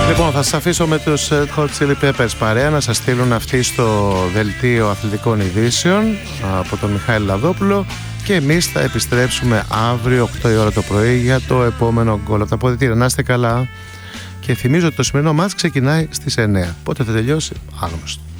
Λοιπόν, θα σας αφήσω με τους Hot Chili Peppers παρέα να σας στείλουν αυτοί στο δελτίο αθλητικών ειδήσεων από τον Μιχάλη Λαδόπουλο και εμείς θα επιστρέψουμε αύριο 8 η ώρα το πρωί για το επόμενο γκολ από τα αποδυτήρια. Να είστε καλά και θυμίζω ότι το σημερινό μάτς ξεκινάει στις 9. Πότε θα τελειώσει, άγνωστο.